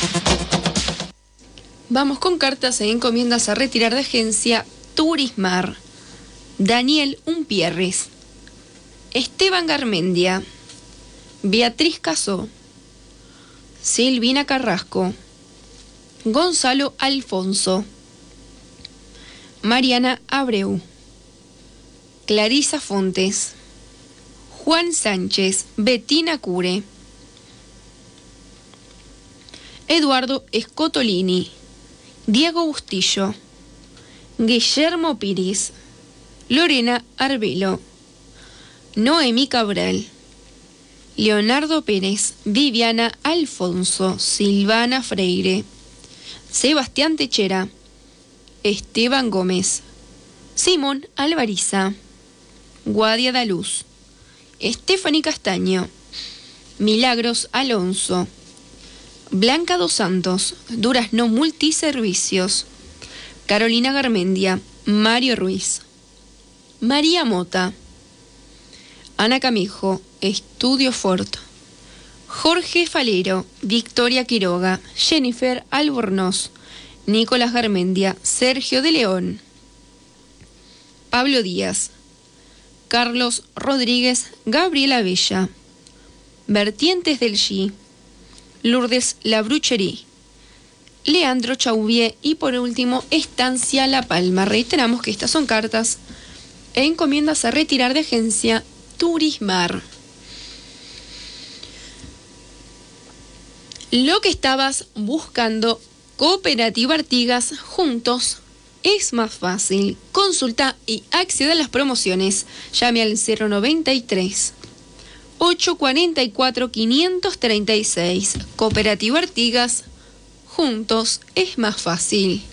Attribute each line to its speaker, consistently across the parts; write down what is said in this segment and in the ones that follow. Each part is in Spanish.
Speaker 1: Vamos con cartas e encomiendas a retirar de agencia. Turismar. Daniel Umpierres. Esteban Garmendia. Beatriz Casó. Silvina Carrasco. Gonzalo Alfonso. Mariana Abreu. Clarisa Fontes. Juan Sánchez. Betina Cure. Eduardo Scotolini. Diego Bustillo. Guillermo Piris. Lorena Arbelo. Noemí Cabral. Leonardo Pérez. Viviana Alfonso. Silvana Freire. Sebastián Techera. Esteban Gómez. Simón Alvariza. Guadia Daluz. Stephanie Castaño. Milagros Alonso. Blanca Dos Santos. Durazno Multiservicios. Carolina Garmendia. Mario Ruiz. María Mota. Ana Camijo. Estudio Ford. Jorge Falero. Victoria Quiroga. Jennifer Albornoz. Nicolás Garmendia. Sergio de León. Pablo Díaz. Carlos Rodríguez. Gabriela Bella. Vertientes del G. Lourdes Labrucherí. Leandro Chauvier y por último Estancia La Palma. Reiteramos que estas son cartas e encomiendas a retirar de agencia Turismar. Lo que estabas buscando, Cooperativa Artigas, juntos es más fácil. Consulta y accede a las promociones. Llame al 093 844 536. Cooperativa Artigas, juntos es más fácil.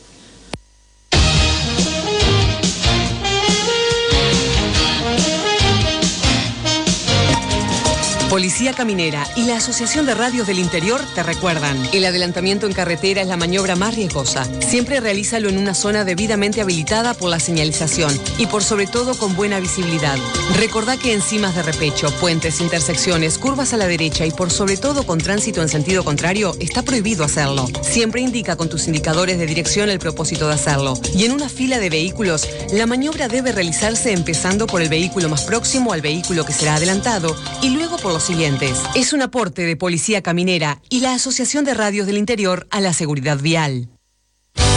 Speaker 2: Policía Caminera y la Asociación de Radios del Interior te recuerdan: el adelantamiento en carretera es la maniobra más riesgosa. Siempre realízalo en una zona debidamente habilitada por la señalización y por sobre todo con buena visibilidad. Recordá que en cimas de repecho, puentes, intersecciones, curvas a la derecha y por sobre todo con tránsito en sentido contrario, está prohibido hacerlo. Siempre indica con tus indicadores de dirección el propósito de hacerlo. Y en una fila de vehículos, la maniobra debe realizarse empezando por el vehículo más próximo al vehículo que será adelantado y luego por los siguientes. Es un aporte de Policía Caminera y la Asociación de Radios del Interior a la seguridad vial.